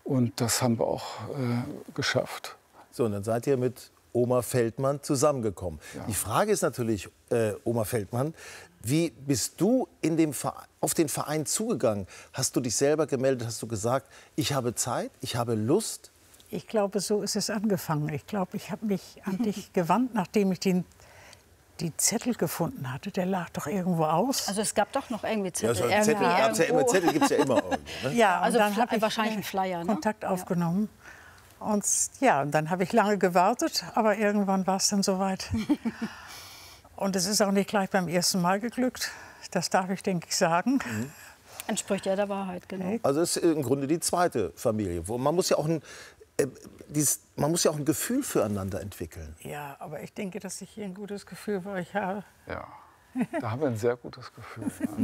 Und das haben wir auch geschafft. So, und dann seid ihr mit Oma Feldmann zusammengekommen. Ja. Die Frage ist natürlich, Oma Feldmann, wie bist du auf den Verein zugegangen? Hast du dich selber gemeldet? Hast du gesagt, ich habe Zeit, ich habe Lust? Ich glaube, so ist es angefangen. Ich glaube, ich habe mich an dich gewandt, nachdem ich die Zettel gefunden hatte. Der lag doch irgendwo aus. Also es gab doch noch irgendwie Zettel. Ja, so Zettel gibt es ja immer irgendwo. Ne? Ja, Also dann habe ich wahrscheinlich ein Flyer, ne? Kontakt aufgenommen. Und ja, dann habe ich lange gewartet, aber irgendwann war es dann soweit. Und es ist auch nicht gleich beim ersten Mal geglückt. Das darf ich, denke ich, sagen. Entspricht ja der Wahrheit, genau. Also es ist im Grunde die zweite Familie. Man muss ja auch ein Gefühl füreinander entwickeln. Ja, aber ich denke, dass ich hier ein gutes Gefühl für euch habe. Ja, da haben wir ein sehr gutes Gefühl.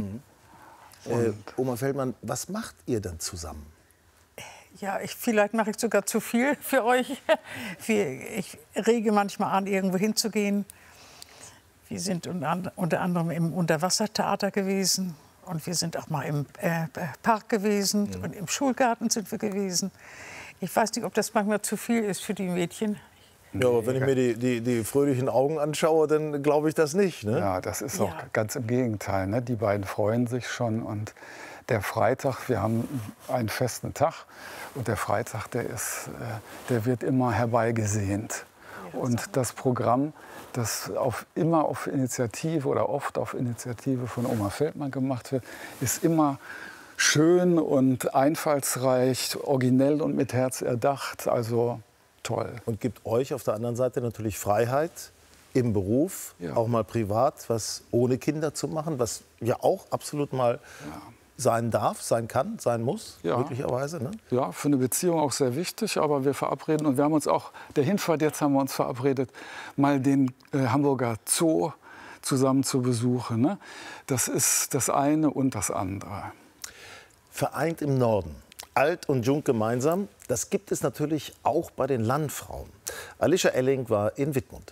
Ja. Oma Feldmann, was macht ihr dann zusammen? Ja, vielleicht mache ich sogar zu viel für euch. Ich rege manchmal an, irgendwo hinzugehen. Wir sind unter anderem im Unterwassertheater gewesen. Und wir sind auch mal im Park gewesen. Und im Schulgarten sind wir gewesen. Ich weiß nicht, ob das manchmal zu viel ist für die Mädchen. Ja, aber wenn ich mir die fröhlichen Augen anschaue, dann glaube ich das nicht. Ne? Ja, das ist auch ganz im Gegenteil. Ne? Die beiden freuen sich schon. Und der Freitag, wir haben einen festen Tag. Und der Freitag, der wird immer herbeigesehnt. Und das Programm, das immer auf Initiative oder oft auf Initiative von Oma Feldmann gemacht wird, ist immer schön und einfallsreich, originell und mit Herz erdacht. Also toll. Und gibt euch auf der anderen Seite natürlich Freiheit im Beruf, auch mal privat, was ohne Kinder zu machen, was ja auch absolut mal sein darf, sein kann, sein muss, möglicherweise. Ne? Ja, für eine Beziehung auch sehr wichtig, aber wir verabreden, und wir haben uns auch, der Hinfahrt jetzt haben wir uns verabredet, mal den Hamburger Zoo zusammen zu besuchen. Ne? Das ist das eine und das andere. Vereint im Norden, alt und jung gemeinsam, das gibt es natürlich auch bei den Landfrauen. Alicia Elling war in Wittmund.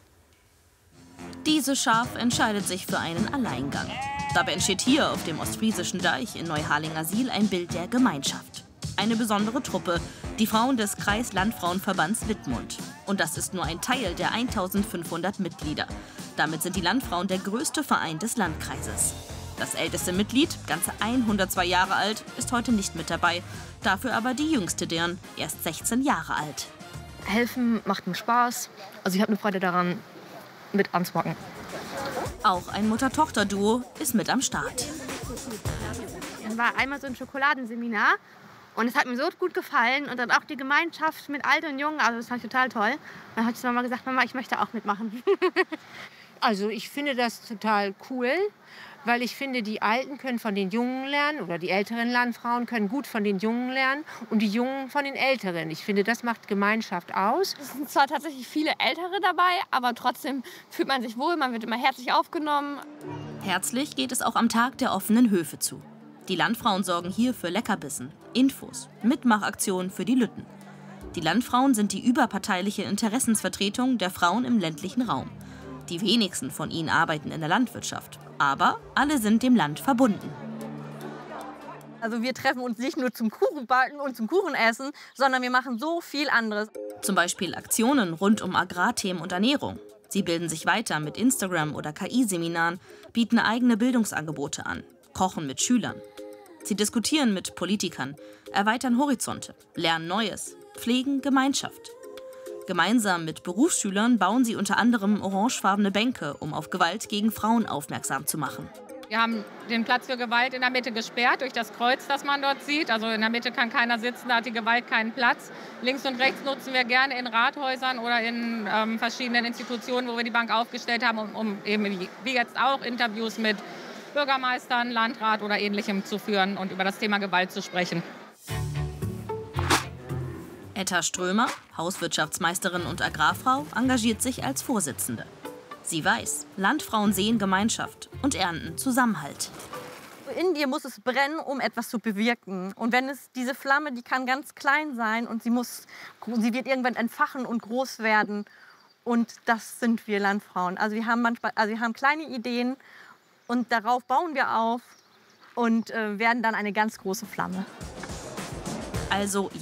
Diese Schaf entscheidet sich für einen Alleingang. Dabei entsteht hier auf dem Ostfriesischen Deich in Neuharlingersiel ein Bild der Gemeinschaft. Eine besondere Truppe, die Frauen des Kreis-Landfrauenverbands Wittmund. Und das ist nur ein Teil der 1500 Mitglieder. Damit sind die Landfrauen der größte Verein des Landkreises. Das älteste Mitglied, ganze 102 Jahre alt, ist heute nicht mit dabei. Dafür aber die jüngste Dirn, erst 16 Jahre alt. Helfen macht mir Spaß. Also ich habe eine Freude daran, mit anzupacken. Auch ein Mutter-Tochter-Duo ist mit am Start. Es war einmal so ein Schokoladenseminar und es hat mir so gut gefallen. Und dann auch die Gemeinschaft mit Alt und Jung, also das fand ich total toll. Dann hat die Mama gesagt, Mama, ich möchte auch mitmachen. Also ich finde das total cool, weil ich finde, die Alten können von den Jungen lernen oder die älteren Landfrauen können gut von den Jungen lernen und die Jungen von den Älteren. Ich finde, das macht Gemeinschaft aus. Es sind zwar tatsächlich viele Ältere dabei, aber trotzdem fühlt man sich wohl, man wird immer herzlich aufgenommen. Herzlich geht es auch am Tag der offenen Höfe zu. Die Landfrauen sorgen hier für Leckerbissen, Infos, Mitmachaktionen für die Lütten. Die Landfrauen sind die überparteiliche Interessensvertretung der Frauen im ländlichen Raum. Die wenigsten von ihnen arbeiten in der Landwirtschaft, aber alle sind dem Land verbunden. Also wir treffen uns nicht nur zum Kuchenbacken und zum Kuchenessen, sondern wir machen so viel anderes. Zum Beispiel Aktionen rund um Agrarthemen und Ernährung. Sie bilden sich weiter mit Instagram- oder KI-Seminaren, bieten eigene Bildungsangebote an, kochen mit Schülern. Sie diskutieren mit Politikern, erweitern Horizonte, lernen Neues, pflegen Gemeinschaft. Gemeinsam mit Berufsschülern bauen sie unter anderem orangefarbene Bänke, um auf Gewalt gegen Frauen aufmerksam zu machen. Wir haben den Platz für Gewalt in der Mitte gesperrt durch das Kreuz, das man dort sieht. Also in der Mitte kann keiner sitzen, da hat die Gewalt keinen Platz. Links und rechts nutzen wir gerne in Rathäusern oder in verschiedenen Institutionen, wo wir die Bank aufgestellt haben, um eben wie jetzt auch Interviews mit Bürgermeistern, Landrat oder Ähnlichem zu führen und über das Thema Gewalt zu sprechen. Etta Strömer, Hauswirtschaftsmeisterin und Agrarfrau, engagiert sich als Vorsitzende. Sie weiß, Landfrauen sehen Gemeinschaft und ernten Zusammenhalt. In dir muss es brennen, um etwas zu bewirken. Und wenn es diese Flamme, die kann ganz klein sein und sie wird irgendwann entfachen und groß werden. Und das sind wir Landfrauen. Also wir haben kleine Ideen und darauf bauen wir auf und werden dann eine ganz große Flamme. Also